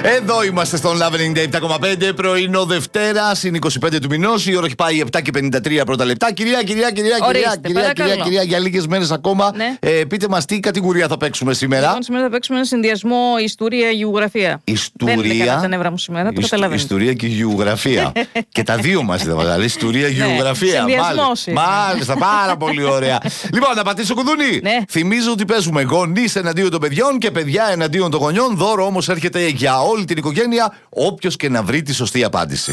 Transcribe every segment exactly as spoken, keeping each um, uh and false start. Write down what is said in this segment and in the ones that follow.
Εδώ είμαστε στον Love ενενήντα επτά κόμμα πέντε, πρωινό Δευτέρα, είναι είκοσι πέντε του μηνός. Η ώρα έχει πάει επτά και πενήντα τρία πρώτα λεπτά. Κυρία, κυρία, κυρία, Ορίστε, κυρία, κυρία, κυρία, κυρία, για λίγες μέρες ακόμα. Ναι. Ε, πείτε μας τι κατηγορία θα παίξουμε σήμερα. Λοιπόν, σήμερα θα παίξουμε ένα συνδυασμό ιστορία-γεωγραφία. Ιστορία. Δεν είναι καλά τα νεύρα μου σήμερα, το καταλαβαίνετε. Ιστορία και γεωγραφία. Και τα δύο μας θα βάλει. Ιστορία, γεωγραφία. Συνδυασμός είναι. Μάλιστα, πάρα πολύ ωραία. Λοιπόν, να πατήσω κουδούνι. Ναι. Θυμίζω ότι παίζουμε γονείς εναντίον των παιδιών και παιδιά εναντίον των γονιών. Δώρο όμως έρχεται για όλη την οικογένεια, όποιος και να βρει τη σωστή απάντηση.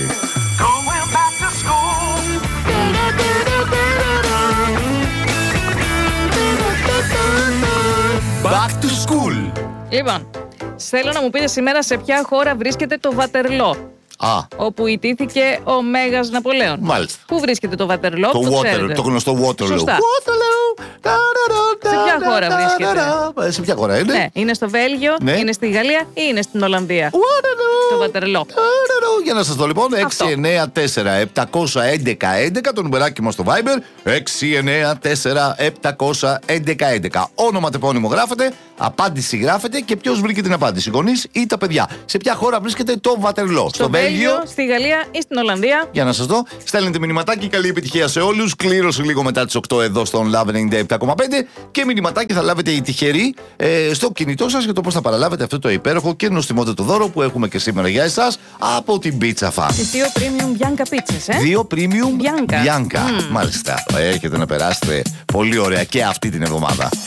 Back to school. Λοιπόν, θέλω να μου πείτε σήμερα σε ποια χώρα βρίσκεται το Βατερλό. Α, Όπου ιτήθηκε ο Μέγας Ναπολέον. μάλιστα. Πού βρίσκεται το Βατερλό, Το, το water, ξέρετε. το γνωστό Waterloo. Σωστά. Waterloo. Σε ποια χώρα βρίσκεται? Σε ποια χώρα είναι? Ναι, είναι στο Βέλγιο, Ναι. είναι στη Γαλλία ή είναι στην Ολλανδία? Waterloo. Το Βατερλό. Waterloo. Για να σας δω λοιπόν, έξι Αυτό. εννιά τέσσερα επτά ένα ένα έντεκα, το νουμεράκι μας στο Viber, έξι εννιά τέσσερα επτά ένα ένα έντεκα. Όνομα, τεπώνυμο γράφετε, απάντηση γράφετε και ποιος βρήκε την απάντηση, οι γονείς ή τα παιδιά. Σε ποια χώρα βρίσκεται το Βατερλό? Στο Βέλγιο, στη Γαλλία ή στην Ολλανδία? Για να σας δω, στέλνετε μηνυματάκι, καλή επιτυχία σε όλους. Κλήρωση λίγο μετά τις οκτώ εδώ στον Love ενενήντα επτά κόμμα πέντε και μηνυματάκι θα λάβετε οι τυχεροί ε, στο κινητό σας για το πώς θα παραλάβετε αυτό το υπέροχο και νοστιμότατο δώρο που έχουμε και σήμερα για εσάς από την Pizza Fan. Τις δύο premium Bianca πίτσες, ε? Δύο premium Bianca. Bianca. Mm. Μάλιστα. Έχετε να περάσετε πολύ ωραία και αυτή την εβδομάδα.